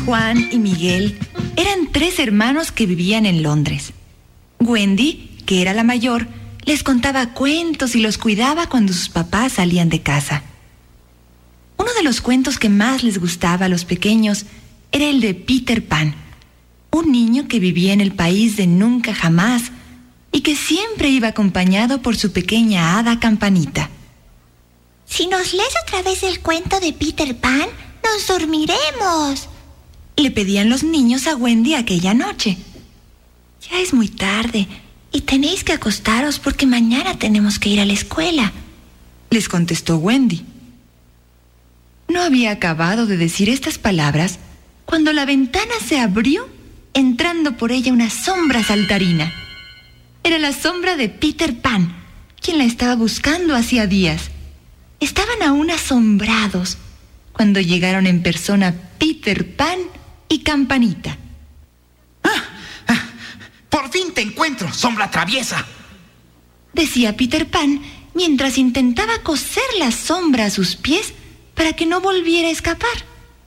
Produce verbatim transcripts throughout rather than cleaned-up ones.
Juan y Miguel eran tres hermanos que vivían en Londres. Wendy, que era la mayor, les contaba cuentos y los cuidaba cuando sus papás salían de casa. Uno de los cuentos que más les gustaba a los pequeños era el de Peter Pan, un niño que vivía en el país de nunca jamás y que siempre iba acompañado por su pequeña hada Campanita. Si nos lees otra vez el cuento de Peter Pan, nos dormiremos, le pedían los niños a Wendy aquella noche. Ya es muy tarde y tenéis que acostaros porque mañana tenemos que ir a la escuela, les contestó Wendy. No había acabado de decir estas palabras cuando la ventana se abrió, entrando por ella una sombra saltarina. Era la sombra de Peter Pan, quien la estaba buscando hacía días. Estaban aún asombrados cuando llegaron en persona Peter Pan y Campanita. ¡Ah! ¡Ah! ¡Por fin te encuentro, sombra traviesa!, decía Peter Pan mientras intentaba coser la sombra a sus pies para que no volviera a escapar.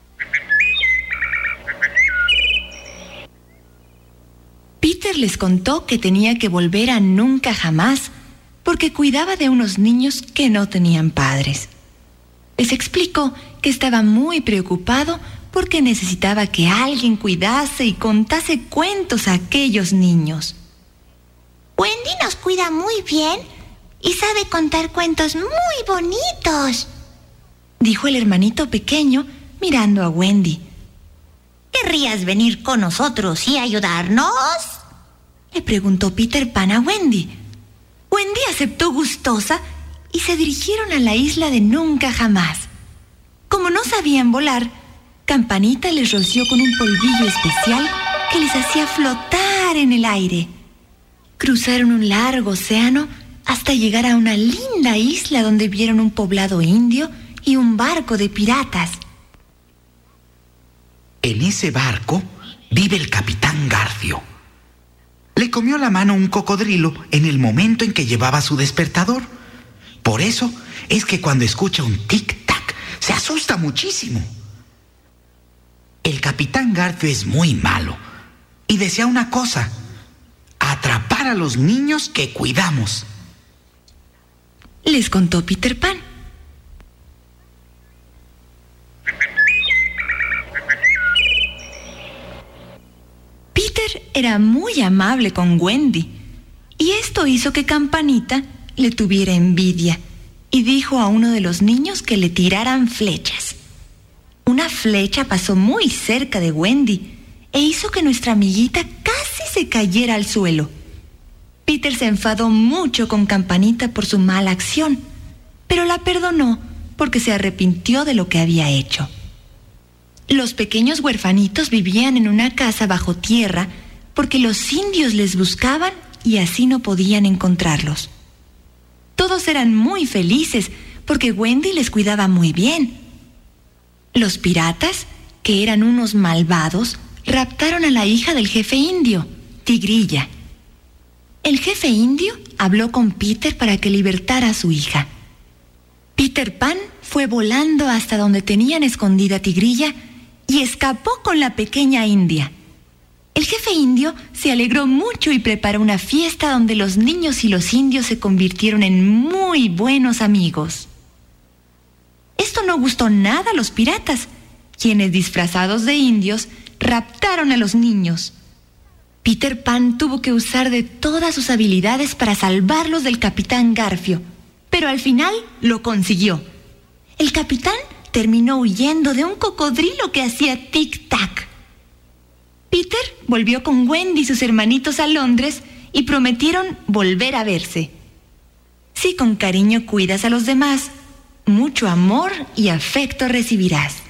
Peter les contó que tenía que volver a nunca jamás porque cuidaba de unos niños que no tenían padres. Les explicó que estaba muy preocupado porque necesitaba que alguien cuidase y contase cuentos a aquellos niños. Wendy nos cuida muy bien y sabe contar cuentos muy bonitos, dijo el hermanito pequeño mirando a Wendy. ¿Querrías venir con nosotros y ayudarnos?, le preguntó Peter Pan a Wendy. Wendy aceptó gustosa y se dirigieron a la isla de nunca jamás. Como no sabían volar, Campanita les roció con un polvillo especial que les hacía flotar en el aire. Cruzaron un largo océano hasta llegar a una linda isla donde vieron un poblado indio y un barco de piratas. En ese barco vive el Capitán Garfio. Le comió la mano un cocodrilo en el momento en que llevaba su despertador. Por eso es que cuando escucha un tic-tac se asusta muchísimo. El Capitán Garfio es muy malo y desea una cosa: atrapar a los niños que cuidamos, les contó Peter Pan. Peter era muy amable con Wendy y esto hizo que Campanita le tuviera envidia y dijo a uno de los niños que le tiraran flechas. Una flecha pasó muy cerca de Wendy e hizo que nuestra amiguita casi se cayera al suelo. Peter se enfadó mucho con Campanita por su mala acción, pero la perdonó porque se arrepintió de lo que había hecho. Los pequeños huerfanitos vivían en una casa bajo tierra porque los indios les buscaban y así no podían encontrarlos. Todos eran muy felices porque Wendy les cuidaba muy bien. Los piratas, que eran unos malvados, raptaron a la hija del jefe indio, Tigrilla. El jefe indio habló con Peter para que libertara a su hija. Peter Pan fue volando hasta donde tenían escondida a Tigrilla y escapó con la pequeña india. El jefe indio se alegró mucho y preparó una fiesta donde los niños y los indios se convirtieron en muy buenos amigos. Esto no gustó nada a los piratas, quienes, disfrazados de indios, raptaron a los niños. Peter Pan tuvo que usar de todas sus habilidades para salvarlos del Capitán Garfio, pero al final lo consiguió. El capitán terminó huyendo de un cocodrilo que hacía tic-tac. Peter volvió con Wendy y sus hermanitos a Londres y prometieron volver a verse. Si con cariño cuidas a los demás, mucho amor y afecto recibirás.